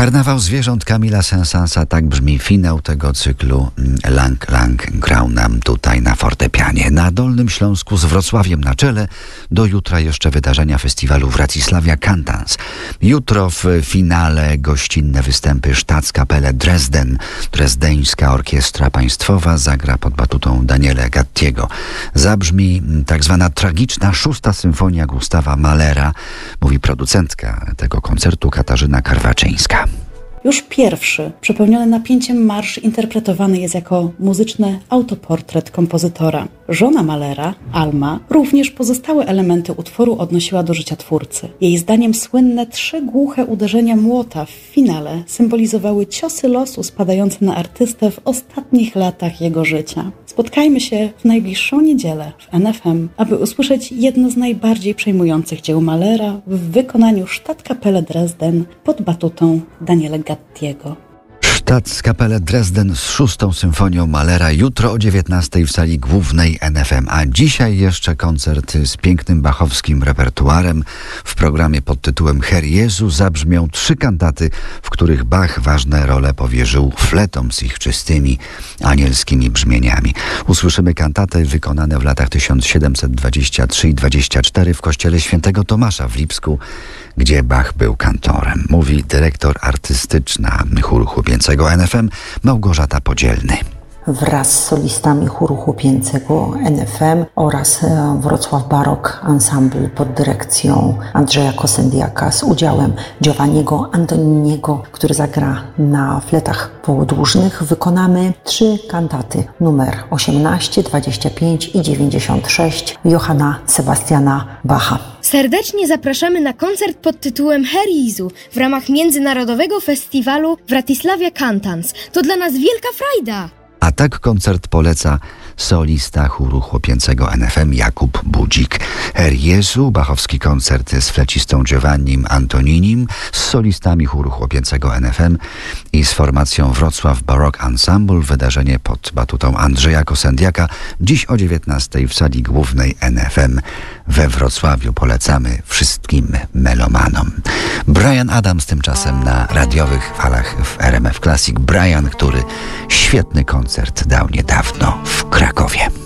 Karnawał zwierząt Kamila Saint-Saënsa, tak brzmi finał tego cyklu. Lang Lang grał nam tutaj na fortepianie. Na Dolnym Śląsku z Wrocławiem na czele. Do jutra jeszcze wydarzenia festiwalu Wratysławia Cantans. Jutro w finale gościnne występy Staatskapelle Dresden. Drezdeńska Orkiestra Państwowa zagra pod batutą Daniele Gattiego. Zabrzmi tak zwana tragiczna 6. symfonia Gustawa Mahlera, mówi producentka tego koncertu Katarzyna Karwaczyńska. Już pierwszy, przepełniony napięciem marsz interpretowany jest jako muzyczny autoportret kompozytora. Żona Mahlera, Alma, również pozostałe elementy utworu odnosiła do życia twórcy. Jej zdaniem słynne 3 głuche uderzenia młota w finale symbolizowały ciosy losu spadające na artystę w ostatnich latach jego życia. Spotkajmy się w najbliższą niedzielę w NFM, aby usłyszeć jedno z najbardziej przejmujących dzieł Mahlera w wykonaniu Staatskapelle Dresden pod batutą Daniele Gattiego. Staatskapelle Dresden z 6. symfonią Mahlera jutro o 19:00 w sali głównej NFM, a dzisiaj jeszcze koncert z pięknym bachowskim repertuarem. W programie pod tytułem Herr Jesu zabrzmią 3 kantaty, w których Bach ważne role powierzył fletom z ich czystymi, anielskimi brzmieniami. Usłyszymy kantaty wykonane w latach 1723 i 24 w kościele Świętego Tomasza w Lipsku, gdzie Bach był kantorem. Mówi dyrektor artystyczna chóru chłopięcego NFM Małgorzata Podzielny. Wraz z solistami chóru chłopięcego NFM oraz Wrocław Baroque Ensemble pod dyrekcją Andrzeja Kosendiaka z udziałem Giovanniego Antoniniego, który zagra na fletach podłużnych, wykonamy 3 kantaty numer 18, 25 i 96 Johanna Sebastiana Bacha. Serdecznie zapraszamy na koncert pod tytułem Herr Jesu w ramach Międzynarodowego Festiwalu Wratysławia Cantans. To dla nas wielka frajda! A tak koncert poleca solista chóru chłopięcego NFM Jakub Budzik. Herr Jesu, bachowski koncert z flecistą Giovannim Antoninim, z solistami chóru chłopięcego NFM i z formacją Wrocław Baroque Ensemble. Wydarzenie pod batutą Andrzeja Kosendiaka dziś o 19:00 w sali głównej NFM we Wrocławiu. Polecamy wszystkim melomanom. Bryan Adams tymczasem na radiowych falach w RMF Classic. Bryan, który świetny koncert dał niedawno w Krakowie.